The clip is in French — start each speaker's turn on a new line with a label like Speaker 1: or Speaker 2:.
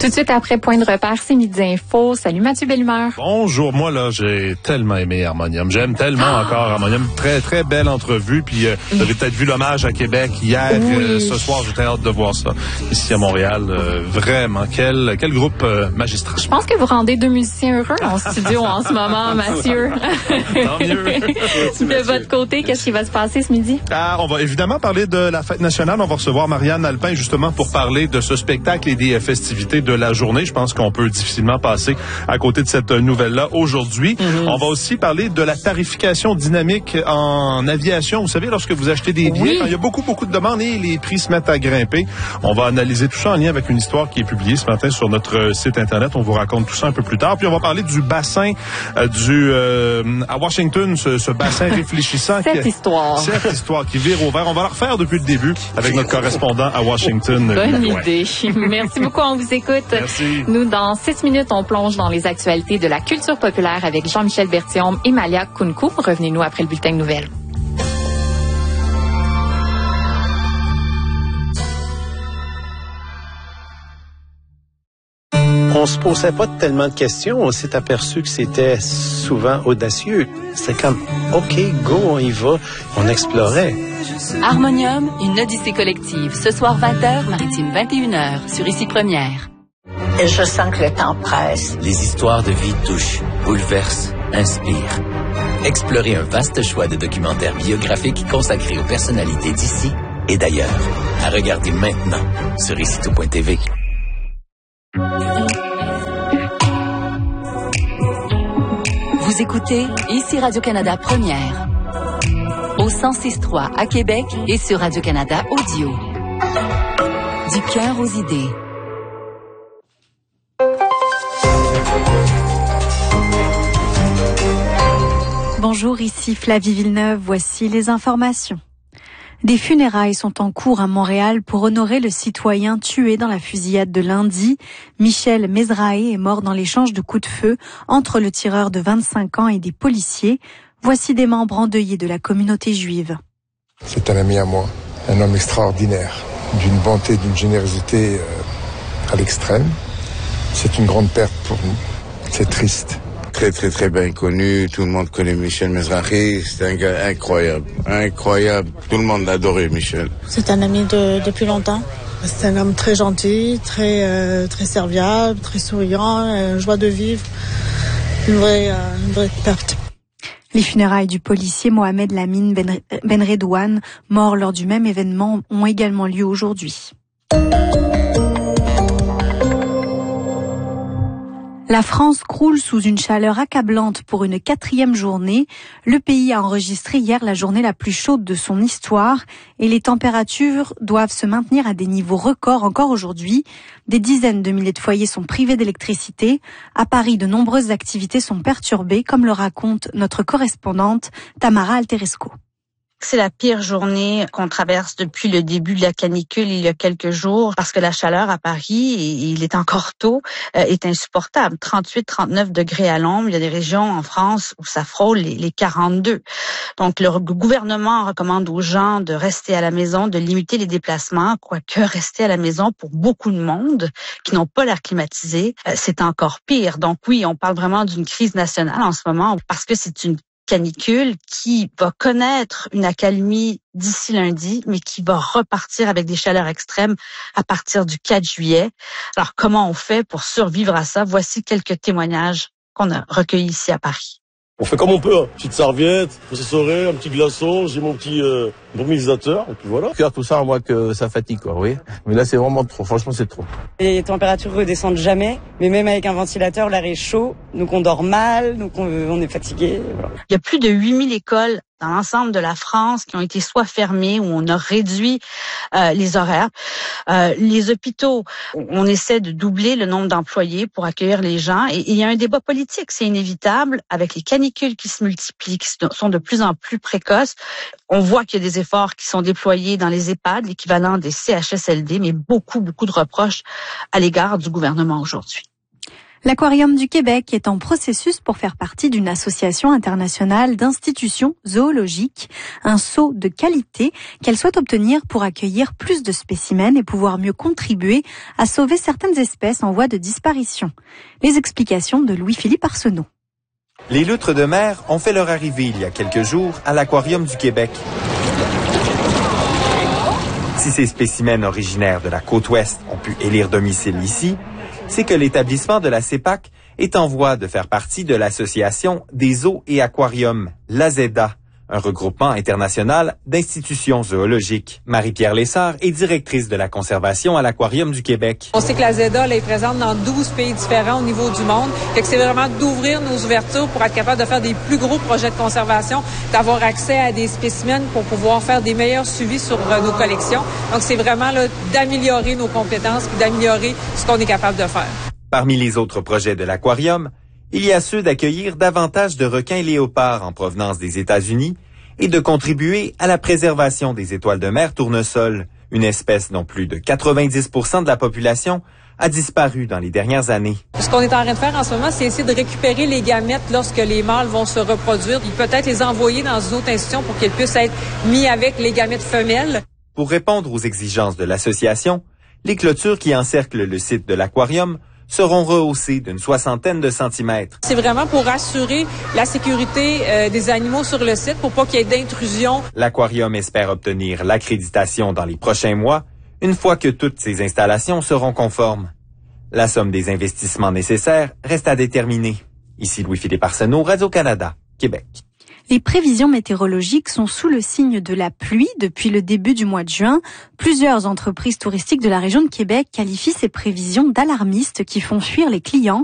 Speaker 1: Tout de suite après Point de repère, c'est Midi Info. Salut Mathieu Bellumeur.
Speaker 2: Bonjour, moi là, j'ai tellement aimé Harmonium. J'aime tellement encore Harmonium. Très, très belle entrevue. Puis vous avez peut-être vu l'hommage à Québec hier.
Speaker 1: Oui.
Speaker 2: Ce soir, j'étais hâte de voir ça ici à Montréal. Vraiment, quel groupe magistral.
Speaker 1: Je pense que vous rendez deux musiciens heureux en studio en ce moment, Mathieu.
Speaker 2: Tant mieux.
Speaker 1: De votre côté, qu'est-ce qui va se passer ce midi?
Speaker 2: On va évidemment parler de la fête nationale. On va recevoir Marianne Alpin justement pour parler de ce spectacle et des festivités de la journée. Je pense qu'on peut difficilement passer à côté de cette nouvelle-là aujourd'hui. On va aussi parler de la tarification dynamique en aviation. Vous savez, lorsque vous achetez des billets, quand il y a beaucoup de demandes et les prix se mettent à grimper. On va analyser tout ça en lien avec une histoire qui est publiée ce matin sur notre site Internet. On vous raconte tout ça un peu plus tard. Puis on va parler du bassin à Washington, ce bassin réfléchissant.
Speaker 1: Cette
Speaker 2: histoire qui vire au vert. On va la refaire depuis le début avec notre correspondant à Washington.
Speaker 1: Bonne idée. Merci beaucoup, on vous écoute.
Speaker 2: Merci.
Speaker 1: Nous, dans 6 minutes, on plonge dans les actualités de la culture populaire avec Jean-Michel Berthiaume et Malia Kounkou. Revenez-nous après le bulletin de nouvelles.
Speaker 3: On se posait pas tellement de questions. On s'est aperçu que c'était souvent audacieux. C'était comme, OK, go, on y va. On explorait.
Speaker 4: Harmonium, une odyssée collective. Ce soir 20h, Maritime 21h, sur Ici Première.
Speaker 5: Et je sens que le temps presse.
Speaker 6: Les histoires de vie touchent, bouleversent, inspirent. Explorez un vaste choix de documentaires biographiques consacrés aux personnalités d'ici et d'ailleurs. À regarder maintenant sur icitout.tv.
Speaker 4: Vous écoutez Ici Radio-Canada Première. Au 106.3 à Québec et sur Radio-Canada Audio. Du cœur aux idées.
Speaker 7: Bonjour, ici Flavie Villeneuve, voici les informations. Des funérailles sont en cours à Montréal pour honorer le citoyen tué dans la fusillade de lundi. Michel Mezrahi est mort dans l'échange de coups de feu entre le tireur de 25 ans et des policiers. Voici des membres endeuillés de la communauté juive.
Speaker 8: C'est un ami à moi, un homme extraordinaire, d'une bonté, d'une générosité à l'extrême. C'est une grande perte pour nous. C'est triste.
Speaker 9: Très bien connu. Tout le monde connaît Michel Mezrahi. C'est un gars incroyable. Tout le monde l'adorait, Michel.
Speaker 10: C'est un ami depuis longtemps. C'est un homme très gentil, très serviable, très souriant, joie de vivre. Une vraie perte.
Speaker 7: Les funérailles du policier Mohamed Lamine Benredouane, mort lors du même événement, ont également lieu aujourd'hui. La France croule sous une chaleur accablante pour une 4e journée. Le pays a enregistré hier la journée la plus chaude de son histoire et les températures doivent se maintenir à des niveaux records encore aujourd'hui. Des dizaines de milliers de foyers sont privés d'électricité. À Paris, de nombreuses activités sont perturbées, comme le raconte notre correspondante Tamara Alteresco.
Speaker 11: C'est la pire journée qu'on traverse depuis le début de la canicule il y a quelques jours parce que la chaleur à Paris, et il est encore tôt, est insupportable. 38-39 degrés à l'ombre. Il y a des régions en France où ça frôle les 42. Donc, le gouvernement recommande aux gens de rester à la maison, de limiter les déplacements, quoique rester à la maison pour beaucoup de monde qui n'ont pas l'air climatisé, c'est encore pire. Donc oui, on parle vraiment d'une crise nationale en ce moment parce que c'est une canicule qui va connaître une accalmie d'ici lundi, mais qui va repartir avec des chaleurs extrêmes à partir du 4 juillet. Alors, comment on fait pour survivre à ça? Voici quelques témoignages qu'on a recueillis ici à Paris.
Speaker 12: On fait comme on peut, hein. Petite serviette, processoré, un petit glaçon, j'ai mon petit brumisateur, et puis voilà.
Speaker 13: Faire tout ça, à moins que ça fatigue, quoi, oui. Mais là, c'est vraiment trop. Franchement, c'est trop.
Speaker 14: Les températures redescendent jamais, mais même avec un ventilateur, l'air est chaud, donc on dort mal, donc on est fatigué. Voilà.
Speaker 11: Il y a plus de 8000 écoles dans l'ensemble de la France qui ont été soit fermées ou on a réduit les horaires. Les hôpitaux, on essaie de doubler le nombre d'employés pour accueillir les gens. Et il y a un débat politique, c'est inévitable, avec les canicules qui se multiplient, qui sont de plus en plus précoces. On voit qu'il y a des efforts qui sont déployés dans les EHPAD, l'équivalent des CHSLD, mais beaucoup de reproches à l'égard du gouvernement aujourd'hui.
Speaker 7: L'Aquarium du Québec est en processus pour faire partie d'une association internationale d'institutions zoologiques, un sceau de qualité qu'elle souhaite obtenir pour accueillir plus de spécimens et pouvoir mieux contribuer à sauver certaines espèces en voie de disparition. Les explications de Louis-Philippe Arsenault.
Speaker 15: Les loutres de mer ont fait leur arrivée il y a quelques jours à l'Aquarium du Québec. Si ces spécimens originaires de la côte ouest ont pu élire domicile ici, c'est que l'établissement de la CEPAC est en voie de faire partie de l'Association des zoos et aquariums, l'AZEDA, un regroupement international d'institutions zoologiques. Marie-Pierre Lessard est directrice de la conservation à l'Aquarium du Québec.
Speaker 16: On sait que l'AZEDA est présente dans 12 pays différents au niveau du monde. Fait que c'est vraiment d'ouvrir nos ouvertures pour être capable de faire des plus gros projets de conservation, d'avoir accès à des spécimens pour pouvoir faire des meilleurs suivis sur nos collections. Donc c'est vraiment là, d'améliorer nos compétences et d'améliorer ce qu'on est capable de faire.
Speaker 15: Parmi les autres projets de l'Aquarium, il y a ceux d'accueillir davantage de requins léopards en provenance des États-Unis et de contribuer à la préservation des étoiles de mer tournesol, une espèce dont plus de 90% de la population a disparu dans les dernières années.
Speaker 16: Ce qu'on est en train de faire en ce moment, c'est essayer de récupérer les gamètes lorsque les mâles vont se reproduire et peut-être les envoyer dans une autre institution pour qu'ils puissent être mis avec les gamètes femelles.
Speaker 15: Pour répondre aux exigences de l'association, les clôtures qui encerclent le site de l'Aquarium seront rehaussées d'une 60aine de centimètres.
Speaker 16: C'est vraiment pour assurer la sécurité des animaux sur le site, pour pas qu'il y ait d'intrusion.
Speaker 15: L'Aquarium espère obtenir l'accréditation dans les prochains mois, une fois que toutes ces installations seront conformes. La somme des investissements nécessaires reste à déterminer. Ici Louis-Philippe Arsenault, Radio-Canada, Québec.
Speaker 7: Les prévisions météorologiques sont sous le signe de la pluie depuis le début du mois de juin. Plusieurs entreprises touristiques de la région de Québec qualifient ces prévisions d'alarmistes qui font fuir les clients.